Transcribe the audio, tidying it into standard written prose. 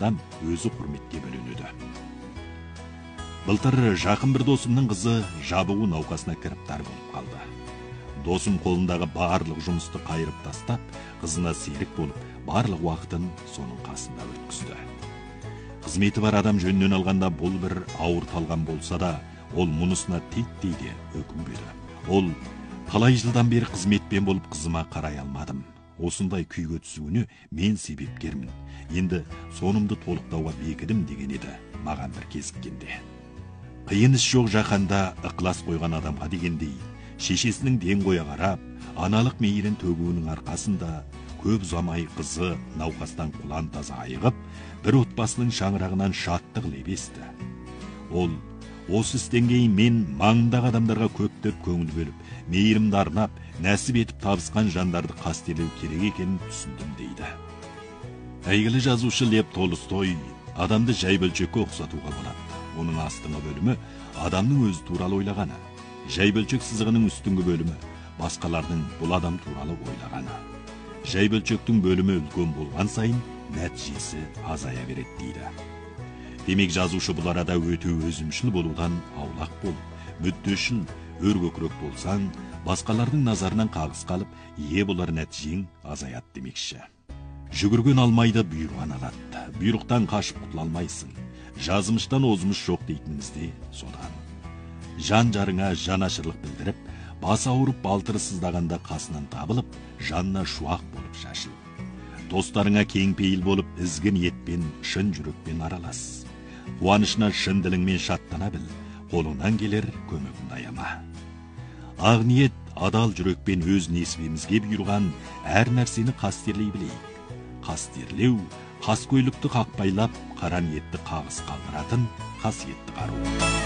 адам өзі құрметке бөленеді. Былтыр жақын бір досымның қызы жабығу науқасына кіріп тар болып қалды. Досым қолындағы барлық жұмысты қайырып тастап, қызына серік болып, барлық уақытын соның қасында өткізді. Қызметі бар адам жөнінен алғанда бұл бір ауыр талған болса да, ол мұнысына титтей де өкінбеді. Ол талай жылдан бері қызметпен болып қызыма қарай алмадым. Осындай күйге түсуіне мен себепкермін. Енді сонымды толықтауға бекідім деген еді маған бір кезіккенде. Қиын іс жоқ жаһанда ықылас қойған адамға дегендей, шешесінің ден қоя қарап, аналық мейірін төгуінің арқасында көп ұзамай қызы науқастан құлан таза айығып, бір отбасының шаңырағынан шаттық леп есті. Ол осы істен кейін мен маңындағы адамдарға көптеп көңіл бөліп, мейірімді арнап, нәсіп етіп табысқан жандарды қастерлеу керек екенін түсіндім дейді. Әйгілі жазушы Лев Толстой адамды жай бөлшекке ұқсатуға болады. Оның астыңғы бөлімі адамның өзі туралы ойлағаны, жай бөлшек сызығының үстіңгі бөлімі басқалардың бұл адам туралы ойлағаны. Жай бөлшектің бөлімі үлкен болған сайын нәтижесі азая береді дейді. Демек жазушы бұл арада өте өзімшіл болудан аулақ болып, мүддешіл, өркөкірек болсаң, басқалардың назарынан қағыс қалып, ие болар нәтижең азаяды демекші. Жүгірген алмайды, бұйырған алады. Бұйрықтан қашып құтыла алмайсың. Жазмыштан озмыш жоқ дейтініміз де содан. Жан жарыңа жанашырлық білдіріп, басы ауырып балтыры сыздағанда қасынан табылып, жанына шуақ болып шашыл. Достарыңа кең пейіл болып, ізгі ниетпен, шын жүрекпен аралас. Қуанышына шын діліңмен шаттана біл, қолыңнан келер көмегіңді аяма. Ақ ниет, адал жүрекпен өз несібемізге бұйырған әр нәрсені қастерлей білейік. Қастерлеу, қаскөйлікті қақпайлап, қара ниетті қағыс қалдыратын қасиетті қару.